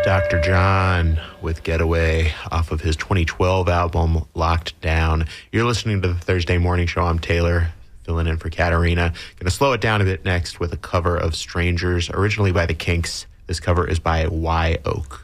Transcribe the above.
Dr. John with Getaway off of his 2012 album, Locked Down. You're listening to the Thursday Morning Show. I'm Taylor, filling in for Katarina. Going to slow it down a bit next with a cover of Strangers, originally by the Kinks. This cover is by Y Oak.